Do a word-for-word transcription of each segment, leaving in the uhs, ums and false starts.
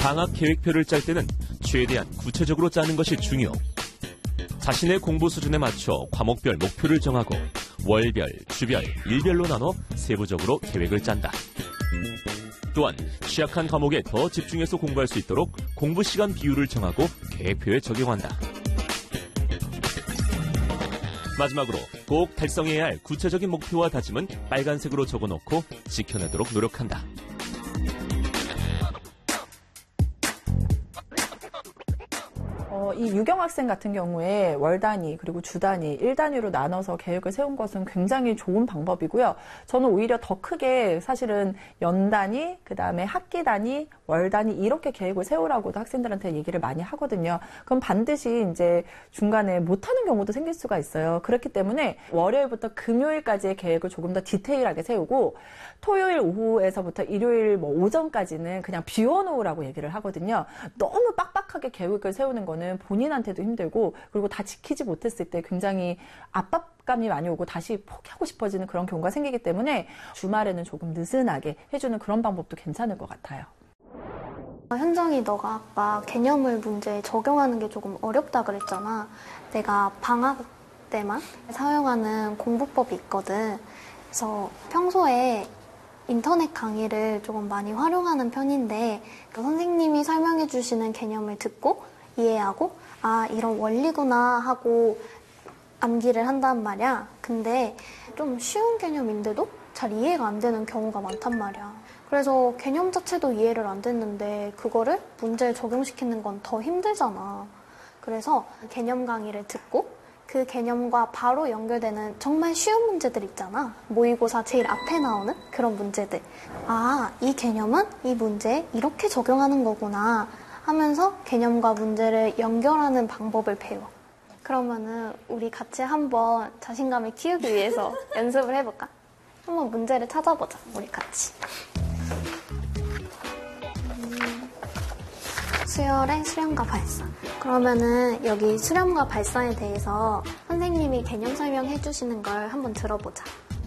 방학 계획표를 짤 때는 최대한 구체적으로 짜는 것이 중요. 자신의 공부 수준에 맞춰 과목별 목표를 정하고 월별, 주별, 일별로 나눠 세부적으로 계획을 짠다. 또한 취약한 과목에 더 집중해서 공부할 수 있도록 공부 시간 비율을 정하고 계획표에 적용한다. 마지막으로 꼭 달성해야 할 구체적인 목표와 다짐은 빨간색으로 적어놓고 지켜내도록 노력한다. 어, 이 유경 학생 같은 경우에 월 단위 그리고 주 단위, 일 단위로 나눠서 계획을 세운 것은 굉장히 좋은 방법이고요. 저는 오히려 더 크게 사실은 연 단위, 그 다음에 학기 단위, 월 단위 이렇게 계획을 세우라고도 학생들한테 얘기를 많이 하거든요. 그럼 반드시 이제 중간에 못하는 경우도 생길 수가 있어요. 그렇기 때문에 월요일부터 금요일까지의 계획을 조금 더 디테일하게 세우고 토요일 오후에서부터 일요일 뭐 오전까지는 그냥 비워놓으라고 얘기를 하거든요. 너무 빡빡하게 계획을 세우는 거는 본인한테도 힘들고 그리고 다 지키지 못했을 때 굉장히 압박감이 많이 오고 다시 포기하고 싶어지는 그런 경우가 생기기 때문에 주말에는 조금 느슨하게 해주는 그런 방법도 괜찮을 것 같아요. 현정이 너가 아까 개념을 문제에 적용하는 게 조금 어렵다 그랬잖아. 내가 방학 때만 사용하는 공부법이 있거든. 그래서 평소에 인터넷 강의를 조금 많이 활용하는 편인데 선생님이 설명해 주시는 개념을 듣고 이해하고 아 이런 원리구나 하고 암기를 한단 말이야. 근데 좀 쉬운 개념인데도 잘 이해가 안 되는 경우가 많단 말이야. 그래서 개념 자체도 이해를 안 됐는데 그거를 문제에 적용시키는 건 더 힘들잖아. 그래서 개념 강의를 듣고 그 개념과 바로 연결되는 정말 쉬운 문제들 있잖아. 모의고사 제일 앞에 나오는 그런 문제들. 아, 이 개념은 이 문제에 이렇게 적용하는 거구나 하면서 개념과 문제를 연결하는 방법을 배워. 그러면은 우리 같이 한번 자신감을 키우기 위해서 연습을 해볼까? 한번 문제를 찾아보자, 우리 같이. 음, 수열의 수렴과 발사. 그러면은 여기 수렴과 발사에 대해서 선생님이 개념 설명해 주시는 걸 한번 들어보자.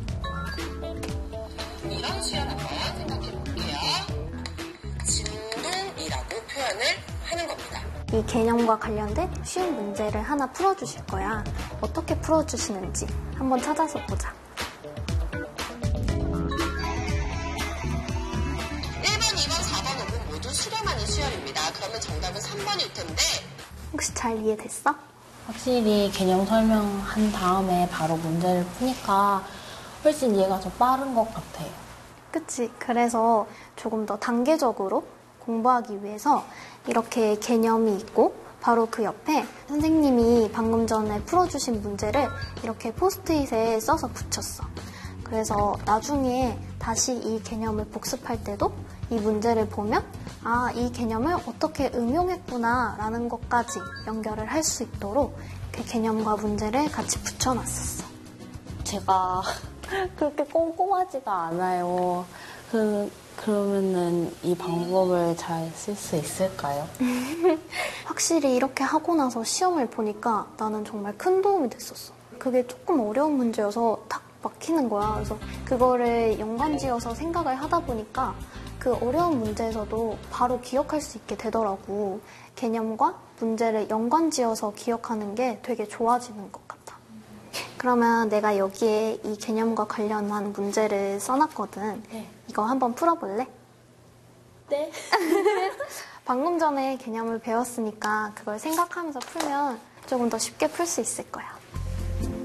이런 수열 한번 생각해 볼게요. 진동이라고 표현을 하는 겁니다. 이 개념과 관련된 쉬운 문제를 하나 풀어주실 거야. 어떻게 풀어주시는지 한번 찾아서 보자. 일 번, 이 번, 사 번, 오 번 모두 수렴하는 수열입니다. 그러면 정답은 삼 번일 텐데 혹시 잘 이해됐어? 확실히 개념 설명한 다음에 바로 문제를 푸니까 훨씬 이해가 더 빠른 것 같아요. 그치? 그래서 조금 더 단계적으로 공부하기 위해서 이렇게 개념이 있고 바로 그 옆에 선생님이 방금 전에 풀어주신 문제를 이렇게 포스트잇에 써서 붙였어. 그래서 나중에 다시 이 개념을 복습할 때도 이 문제를 보면 아, 이 개념을 어떻게 응용했구나 라는 것까지 연결을 할 수 있도록 이렇게 개념과 문제를 같이 붙여놨었어. 제가 그렇게 꼼꼼하지가 않아요. 그, 그러면은 이 방법을 잘 쓸 수 있을까요? 확실히 이렇게 하고 나서 시험을 보니까 나는 정말 큰 도움이 됐었어. 그게 조금 어려운 문제여서 탁 막히는 거야. 그래서 그거를 연관지어서 생각을 하다 보니까 그 어려운 문제에서도 바로 기억할 수 있게 되더라고. 개념과 문제를 연관지어서 기억하는 게 되게 좋아지는 것 같아. 그러면 내가 여기에 이 개념과 관련한 문제를 써놨거든. 네. 이거 한번 풀어볼래? 네. 방금 전에 개념을 배웠으니까 그걸 생각하면서 풀면 조금 더 쉽게 풀 수 있을 거야.